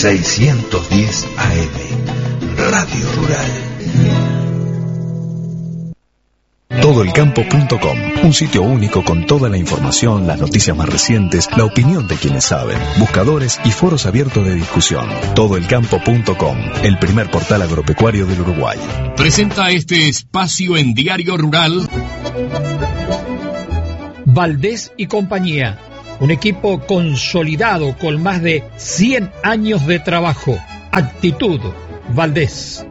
610 AM, Radio Rural. Todoelcampo.com, un sitio único con toda la información, las noticias más recientes, la opinión de quienes saben, buscadores y foros abiertos de discusión. Todoelcampo.com, el primer portal agropecuario del Uruguay. Presenta este espacio en Diario Rural. Valdés y compañía, un equipo consolidado con más de 100 años de trabajo. Actitud Valdés.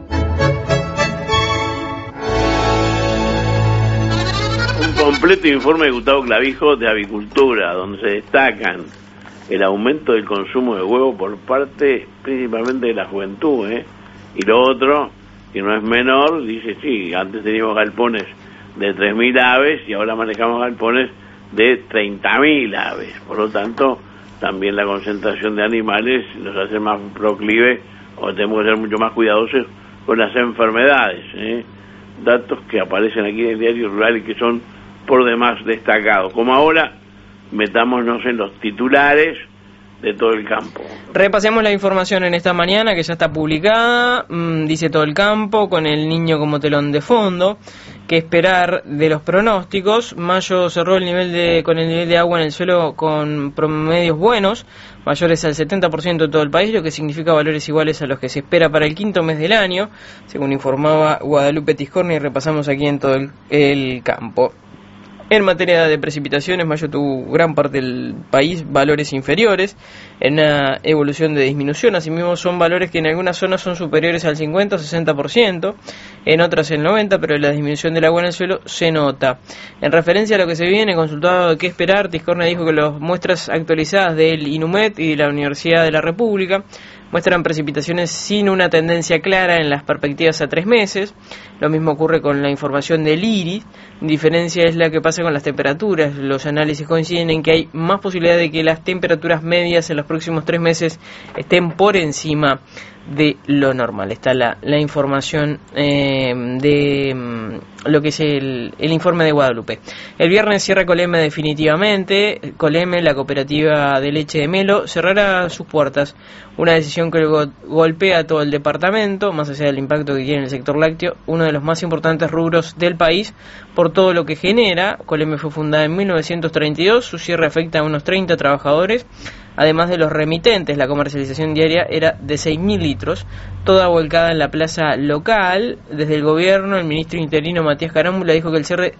Completo informe de Gustavo Clavijo de Avicultura, donde se destacan el aumento del consumo de huevo por parte principalmente de la juventud, y lo otro, que no es menor, dice, sí, antes teníamos galpones de 3.000 aves y ahora manejamos galpones de 30.000 aves, por lo tanto, también la concentración de animales nos hace más proclive, o tenemos que ser mucho más cuidadosos con las enfermedades, datos que aparecen aquí en el Diario Rural y que son por demás destacado. Como ahora, metámonos en los titulares de Todo el Campo. Repasemos la información en esta mañana que ya está publicada. Dice Todo el Campo, con el niño como telón de fondo. ¿Qué esperar de los pronósticos? Mayo cerró con el nivel de agua en el suelo con promedios buenos, mayores al 70% de todo el país, lo que significa valores iguales a los que se espera para el quinto mes del año, según informaba Guadalupe Tiscornia, y repasamos aquí en Todo el Campo. En materia de precipitaciones, mayo tuvo gran parte del país valores inferiores, en una evolución de disminución. Asimismo, son valores que en algunas zonas son superiores al 50 o 60%, en otras el 90%, pero la disminución del agua en el suelo se nota. En referencia a lo que se viene, consultado de qué esperar, Tiscornia dijo que las muestras actualizadas del INUMED y de la Universidad de la República muestran precipitaciones sin una tendencia clara en las perspectivas a 3 meses. Lo mismo ocurre con la información del IRI. Diferencia es la que pasa con las temperaturas. Los análisis coinciden en que hay más posibilidad de que las temperaturas medias en los próximos 3 meses estén por encima de lo normal. Está la información de lo que es el informe de Guadalupe. El viernes cierra Coleme definitivamente. Coleme, la cooperativa de leche de Melo, cerrará sus puertas. Una decisión que golpea a todo el departamento, más allá del impacto que tiene en el sector lácteo, uno de los más importantes rubros del país, por todo lo que genera. Coleme fue fundada en 1932, su cierre afecta a unos 30 trabajadores. Además de los remitentes, la comercialización diaria era de 6.000 litros, toda volcada en la plaza local. Desde el gobierno, el ministro interino Matías Carámbula dijo que el cierre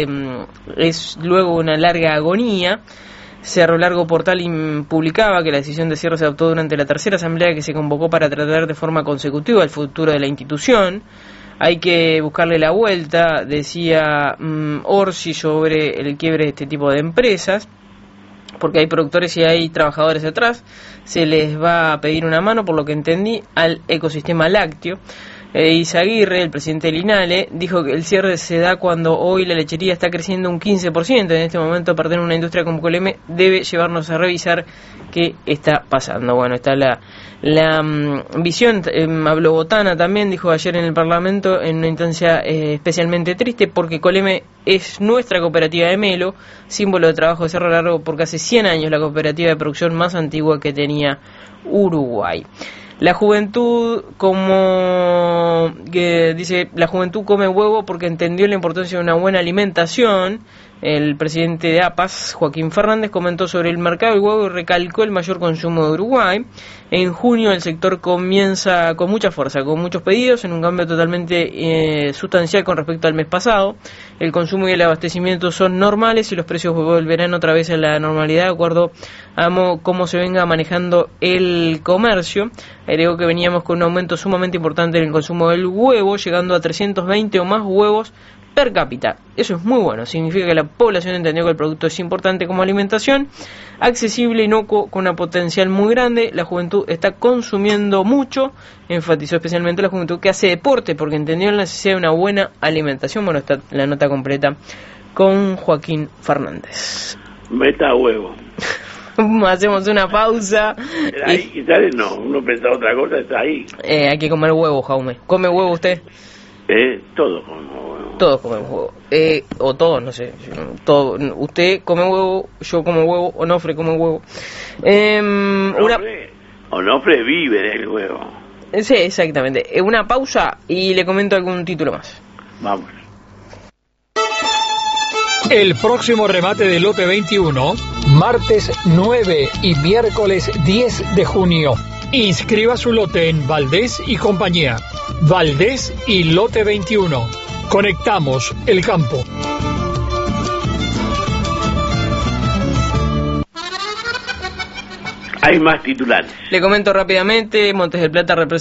es luego una larga agonía. Cerro Largo Portal publicaba que la decisión de cierre se adoptó durante la tercera asamblea que se convocó para tratar de forma consecutiva el futuro de la institución. Hay que buscarle la vuelta, decía Orsi, sobre el quiebre de este tipo de empresas, porque hay productores y hay trabajadores atrás. Se les va a pedir una mano, por lo que entendí, al ecosistema lácteo. Izaguirre, el presidente del INALE, dijo que el cierre se da cuando hoy la lechería está creciendo un 15%. En este momento, perder una industria como Coleme debe llevarnos a revisar qué está pasando. Bueno, está la visión. Habló Botana también, dijo ayer en el Parlamento, en una instancia especialmente triste, porque Coleme es nuestra cooperativa de Melo, símbolo de trabajo de Cerro Largo, porque hace 100 años la cooperativa de producción más antigua que tenía Uruguay. La juventud, como que dice, la juventud come huevo porque entendió la importancia de una buena alimentación. El presidente de APAS, Joaquín Fernández, comentó sobre el mercado del huevo y recalcó el mayor consumo de Uruguay. En junio el sector comienza con mucha fuerza, con muchos pedidos, en un cambio totalmente sustancial con respecto al mes pasado. El consumo y el abastecimiento son normales y los precios volverán otra vez a la normalidad, de acuerdo a cómo se venga manejando el comercio. Agregó que veníamos con un aumento sumamente importante en el consumo del huevo, llegando a 320 o más huevos per cápita. Eso es muy bueno, significa que la población entendió que el producto es importante como alimentación, accesible, inocuo, con una potencial muy grande. La juventud está consumiendo mucho, enfatizó especialmente la juventud que hace deporte, porque entendió la necesidad de una buena alimentación. Bueno, está la nota completa con Joaquín Fernández. Meta huevo. Hacemos una pausa. Ahí, y tal, no, uno piensa otra cosa, está ahí. Hay que comer huevo, Jaume. ¿Come huevo usted? Todos comemos huevo. Todos comemos huevo. O todos, no sé. Todo. Usted come huevo, yo como huevo, Onofre come huevo. Onofre vive del juego. Sí, exactamente. Una pausa y le comento algún título más. Vamos. El próximo remate del lote 21, martes 9 y miércoles 10 de junio. Inscriba su lote en Valdés y compañía. Valdés y lote 21. Conectamos el campo. Hay más titulares. Le comento rápidamente, Montes del Plata representa